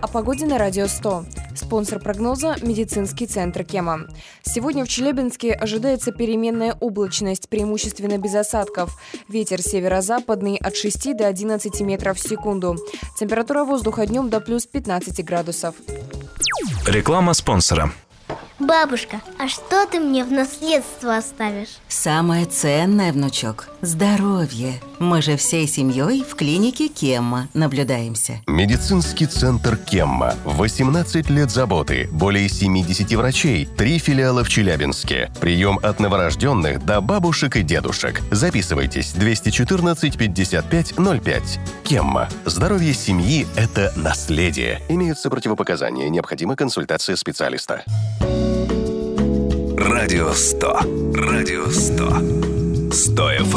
О погоде на Радио 100. Спонсор прогноза – медицинский центр Кема. Сегодня в Челябинске ожидается переменная облачность, преимущественно без осадков. Ветер северо-западный от 6 до 11 метров в секунду. Температура воздуха днем до плюс 15 градусов. Реклама спонсора. Бабушка, а что ты мне в наследство оставишь? Самое ценное, внучок – здоровье. Мы же всей семьей в клинике Кемма наблюдаемся. Медицинский центр Кемма. 18 лет заботы, более 70 врачей, 3 филиала в Челябинске. Прием от новорожденных до бабушек и дедушек. Записывайтесь 214 55 05. Кемма. Здоровье семьи – это наследие. Имеются противопоказания, необходима консультация специалиста. Радио 100. Радио 100. 100 FM.